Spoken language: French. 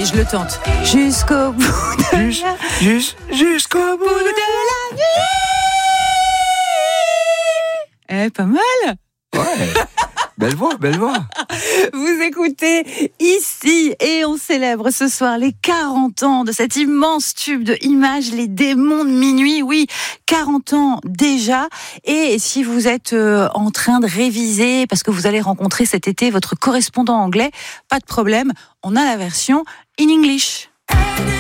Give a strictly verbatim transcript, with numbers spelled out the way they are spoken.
Allez, je le tente. Jusqu'au bout de Jus- la... jus- Jusqu'au bout bout de la vie. Eh, pas mal. Ouais. Belle voix, belle voix. Vous écoutez ici et on célèbre ce soir les quarante ans de cet immense tube de Images, Les Démons de Minuit. Oui, quarante ans déjà. Et si vous êtes euh, en train de réviser parce que vous allez rencontrer cet été votre correspondant anglais, pas de problème, on a la version in English.